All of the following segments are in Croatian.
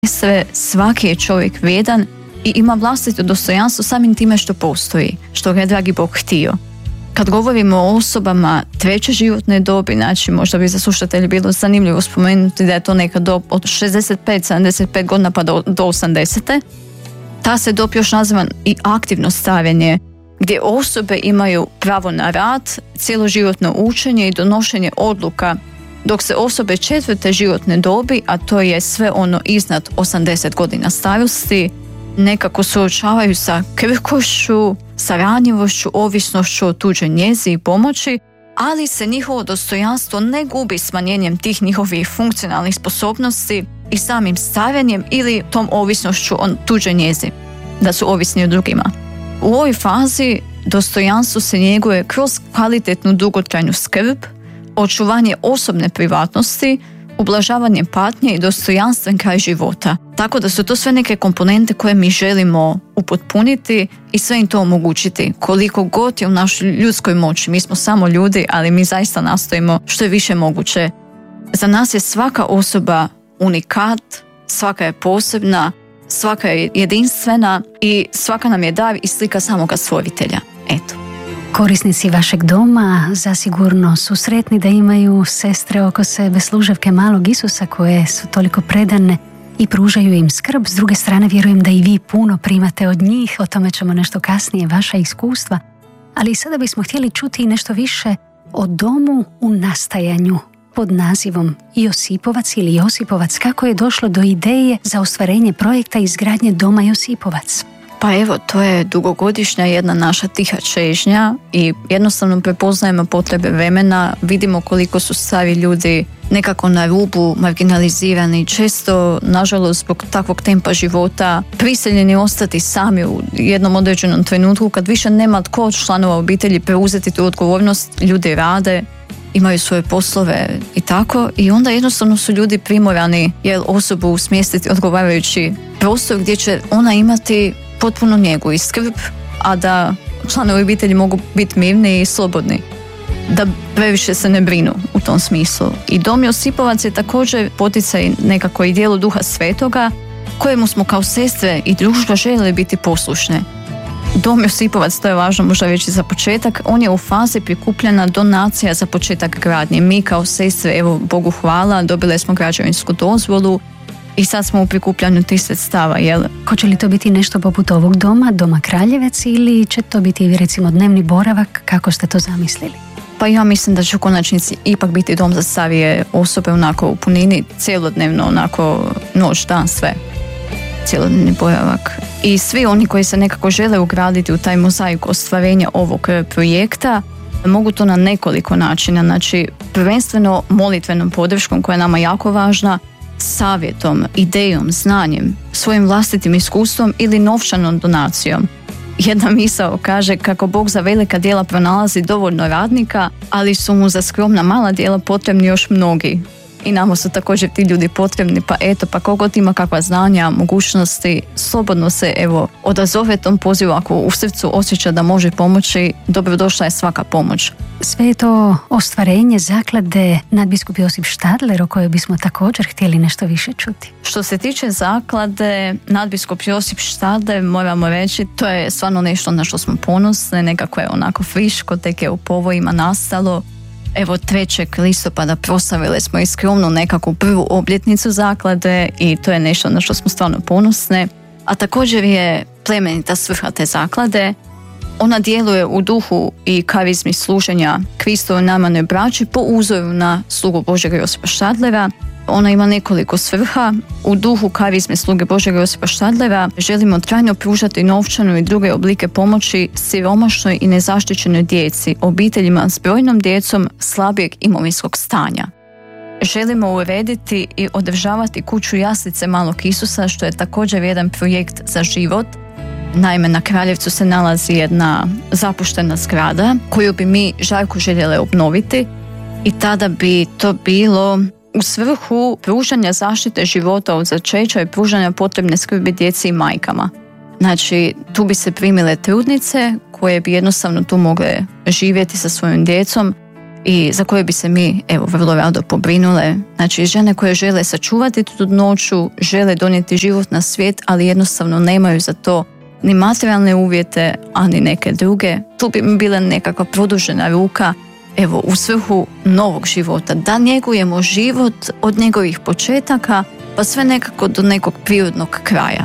svaki je čovjek vrijedan i ima vlastito dostojanstvo samim time što postoji, što ga je dragi Bog htio. Kad govorimo o osobama treće životne dobi, znači možda bi za slušatelje bilo zanimljivo spomenuti da je to neka dob od 65-75 godina pa do 80. Ta se dob još naziva i aktivno starenje, gdje osobe imaju pravo na rad, cjeloživotno učenje i donošenje odluka, dok se osobe četvrte životne dobi, a to je sve ono iznad 80 godina starosti, nekako suočavaju sa krhkošću, sa ranjivošću, ovisnošću o tuđoj njezi i pomoći, ali se njihovo dostojanstvo ne gubi smanjenjem tih njihovih funkcionalnih sposobnosti i samim starenjem ili tom ovisnošću o tuđoj njezi, da su ovisni o drugima. U ovoj fazi dostojanstvo se njeguje kroz kvalitetnu dugotrajnu skrb, očuvanje osobne privatnosti, ublažavanje patnje i dostojanstven kraj života. Tako da su to sve neke komponente koje mi želimo upotpuniti i sve im to omogućiti. Koliko god je u našoj ljudskoj moći, mi smo samo ljudi, ali mi zaista nastojimo što je više moguće. Za nas je svaka osoba unikat, svaka je posebna, svaka je jedinstvena i svaka nam je dar i slika samoga stvoritelja. Eto. Korisnici vašeg doma zasigurno su sretni da imaju sestre oko sebe, služavke malog Isusa koje su toliko predane i pružaju im skrb. S druge strane, vjerujem da i vi puno primate od njih, o tome ćemo nešto kasnije, vaša iskustva. Ali sada bismo htjeli čuti nešto više o domu u nastajanju pod nazivom Josipovac ili Josipovac. Kako je došlo do ideje za ostvarenje projekta izgradnje doma Josipovac? Pa evo, to je dugogodišnja jedna naša tiha čežnja i jednostavno prepoznajemo potrebe vremena, vidimo koliko su stari ljudi nekako na rubu, marginalizirani, često, nažalost, zbog takvog tempa života, prisiljeni ostati sami u jednom određenom trenutku, kad više nema tko od članova obitelji preuzeti tu odgovornost, ljudi rade, imaju svoje poslove i tako, i onda jednostavno su ljudi primorani osobu smjestiti odgovarajući prostor gdje će ona imati potpuno njegu i skrb, a da članovi obitelji mogu biti mirni i slobodni, da previše se ne brinu u tom smislu. I dom Josipovac je također poticaj nekako i djelo Duha Svetoga, kojemu smo kao sestre i društvo željeli biti poslušne. Dom Josipovac, to je važno možda reći za početak, on je u fazi prikupljena donacija za početak gradnje. Mi kao sestre, evo Bogu hvala, dobile smo građevinsku dozvolu i sad smo u prikupljanju tih sredstava. Hoće li to biti nešto poput ovog doma, Doma Kraljevec, ili će to biti recimo dnevni boravak? Kako ste to zamislili? Pa ja mislim da će u konačnici ipak biti dom za starije osobe, onako u punini, cjelodnevno, onako noć, dan, sve. Cjelodnevni boravak. I svi oni koji se nekako žele ugraditi u taj mozaik ostvarenja ovog projekta mogu to na nekoliko načina. Znači, prvenstveno molitvenom podrškom koja je nama jako važna, savjetom, idejom, znanjem, svojim vlastitim iskustvom ili novčanom donacijom. Jedna misao kaže kako Bog za velika djela pronalazi dovoljno radnika, ali su mu za skromna mala djela potrebni još mnogi. I nama su također ti ljudi potrebni, pa kogod ima kakva znanja, mogućnosti, slobodno se odazove tom pozivu ako u srcu osjeća da može pomoći, dobrodošla je svaka pomoć. Sve je to ostvarenje zaklade nadbiskup Josip Štadler, o kojoj bismo također htjeli nešto više čuti. Što se tiče zaklade nadbiskup Josip Štadler, moramo reći, to je stvarno nešto na što smo ponosne, nekako je onako friško, tek je u povojima nastalo. Evo 3. listopada proslavili smo i skromnu nekakvu prvu obljetnicu zaklade i to je nešto na što smo stvarno ponosne. A također je plemenita svrha te zaklade. Ona djeluje u duhu i karizmi služenja Kristovoj namanoj braći po uzoru na slugu Božjega Josipa Štadlera. Ona ima nekoliko svrha. U duhu karizme sluge Božjega Josipa Štadlera želimo trajno pružati novčanu i druge oblike pomoći siromašnoj i nezaštićenoj djeci, obiteljima s brojnom djecom slabijeg imovinskog stanja. Želimo urediti i održavati kuću jaslice malog Isusa, što je također jedan projekt za život. Naime, na Kraljevcu se nalazi jedna zapuštena zgrada koju bi mi žarko željeli obnoviti i tada bi to bilo u svrhu pružanja zaštite života od začeća i pružanja potrebne skrbi djeci i majkama. Znači, tu bi se primile trudnice koje bi jednostavno tu mogle živjeti sa svojom djecom i za koje bi se mi vrlo rado pobrinule. Znači žene koje žele sačuvati trudnoću, žele donijeti život na svijet, ali jednostavno nemaju za to ni materijalne uvjete, ani neke druge. Tu bi mi bila nekakva produžena ruka u svrhu novog života, da njegujemo život od njegovih početaka pa sve nekako do nekog prirodnog kraja.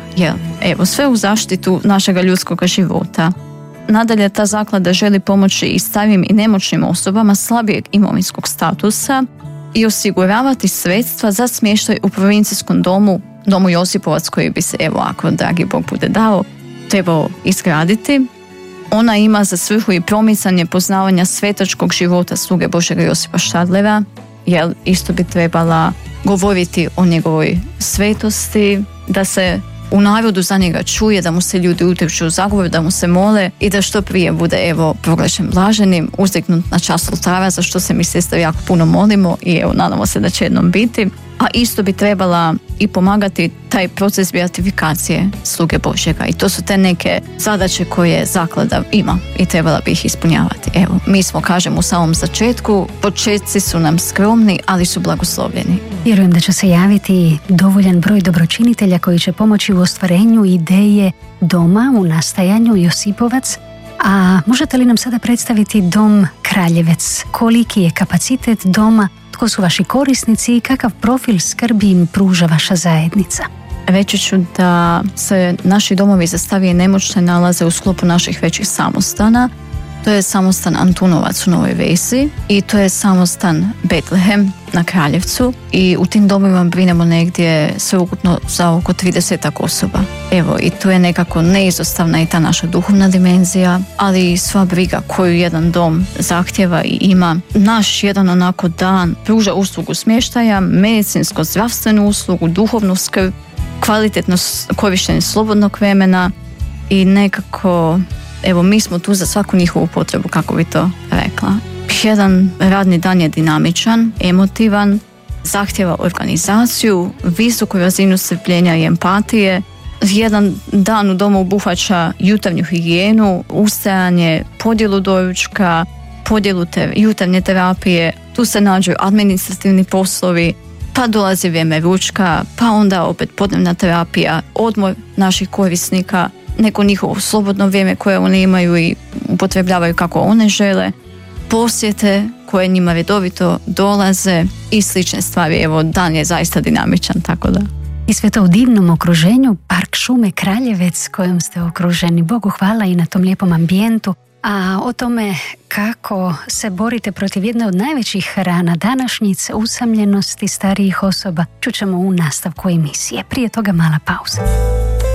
Sve u zaštitu našega ljudskog života. Nadalje, ta zaklada želi pomoći i starijim i nemoćnim osobama slabijeg imovinskog statusa i osiguravati sredstva za smještaj u provincijskom domu Josipovac, koji bi se, ako dragi Bog bude dao, trebao izgraditi. Ona ima za svrhu i promicanje poznavanja svetačkog života sluge Božjega Josipa Stadlera, jer isto bi trebala govoriti o njegovoj svetosti, da se u narodu za njega čuje, da mu se ljudi utječu u zagovor, da mu se mole i da što prije bude proglašen blaženim, uzdignut na čast oltara, za što se mi sestre jako puno molimo i nadamo se da će jednom biti. A isto bi trebala i pomagati taj proces beatifikacije sluge Božjega. I to su te neke zadaće koje zaklada ima i trebala bi ih ispunjavati. Mi smo, kažem, u samom začetku, početci su nam skromni, ali su blagoslovljeni. Vjerujem da će se javiti dovoljan broj dobročinitelja koji će pomoći u ostvarenju ideje doma u nastajanju Josipovac. A možete li nam sada predstaviti dom Kraljevec? Koliki je kapacitet doma? Tko su vaši korisnici i kakav profil skrbi im pruža vaša zajednica? Reći ću da se naši domovi za starije i nemoćne nalaze u sklopu naših većih samostana. To je samostan Antunovac u Novoj Vesi i to je samostan Betlehem na Kraljevcu i u tim domovima brinemo negdje sveukupno za oko 30 osoba. I tu je nekako neizostavna i ta naša duhovna dimenzija, ali i sva briga koju jedan dom zahtjeva i ima. Naš jedan onako dan pruža uslugu smještaja, medicinsko-zdravstvenu uslugu, duhovnu skrb, kvalitetno korištenje slobodnog vremena i nekako mi smo tu za svaku njihovu potrebu, kako bi to rekla. Jedan radni dan je dinamičan, emotivan, zahtjeva organizaciju, visoku razinu strpljenja i empatije. Jedan dan u domu obuhvaća jutarnju higijenu, ustajanje, podjelu doručka, podjelu jutarnje terapije. Tu se nađu administrativni poslovi, pa dolazi vrijeme ručka, pa onda opet podnevna terapija, odmor naših korisnika, neko njihovo slobodno vrijeme koje oni imaju i upotrebljavaju kako one žele, posjete koje njima redovito dolaze i slične stvari. Dan je zaista dinamičan, tako da. I sve to u divnom okruženju, park šume Kraljevec kojom ste okruženi. Bogu hvala i na tom lijepom ambijentu. A o tome kako se borite protiv jedne od najvećih rana današnjice, usamljenosti starijih osoba, čućemo u nastavku emisije. Prije toga mala pauza.